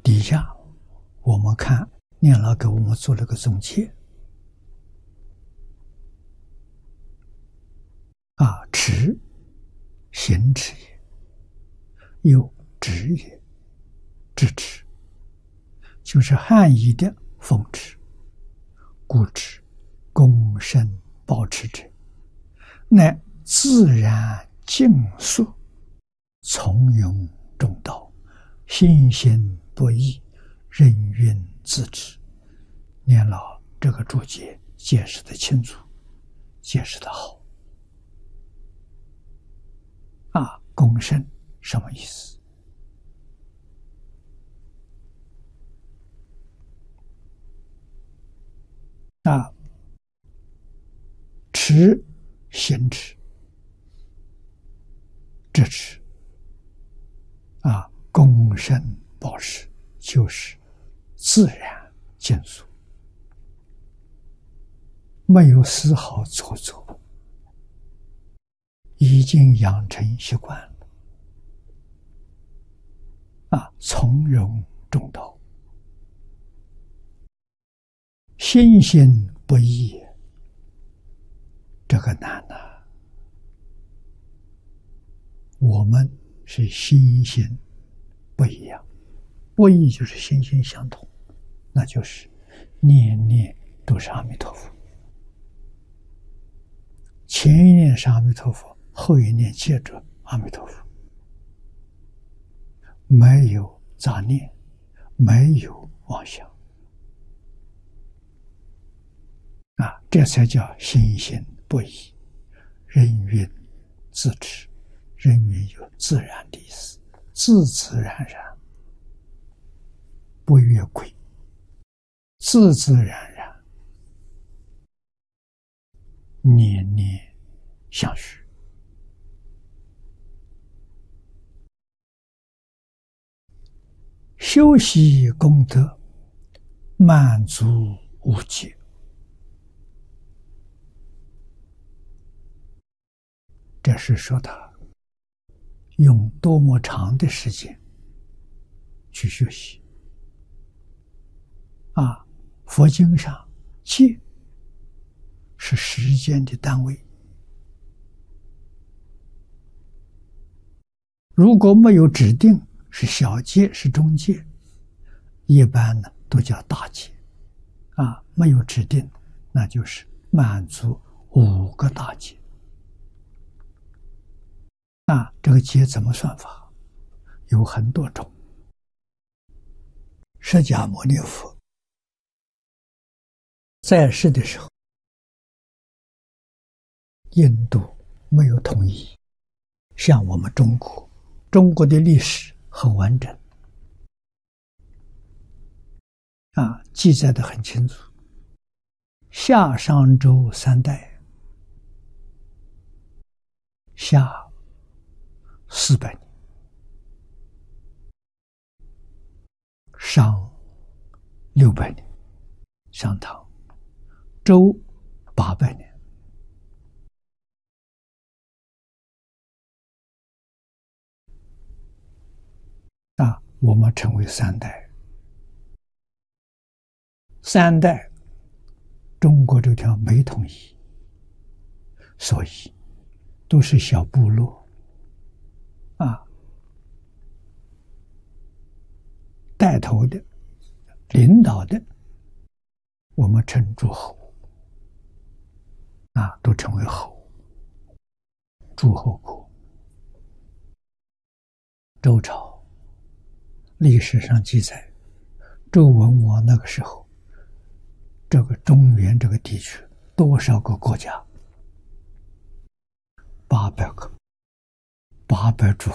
底下我们看念老给我们做了个总结。持行持也，又止也，支持，就是汉译的奉持、故持、恭慎保持者，乃自然静肃，从容中道，心心不异，任运自持。念老这个注解解释的清楚，解释的好。恭慎什么意思？持行持，支持，恭慎保持，就是自然静肃，没有丝毫做作，已经养成习惯了。从容中道，心心不异，这个难啊！我们是心心不一样，不异就是心心相同，那就是念念都是阿弥陀佛，前一念是阿弥陀佛，后一念接着阿弥陀佛，没有杂念，没有妄想，这才叫心心不异，任运自持。任运有自然的意思，自自然然，不越轨，自自然然，念念相续。修习功德，满足无界。这是说他用多么长的时间去学习。佛经上戒是时间的单位，如果没有指定是小戒是中戒，一般呢都叫大戒。没有指定，那就是满足5个大戒。这个戒怎么算法？有很多种。释迦牟尼佛在世的时候，印度没有统一，像我们中国的历史很完整，记载得很清楚。夏商周3代，夏400年，商600年，商唐，周800年。我们称为3代。3代中国这条没统一，所以都是小部落带头的领导的我们称诸侯都称为侯，诸侯国。周朝历史上记载，周文王那个时候，这个中原这个地区多少个国家？800个，800诸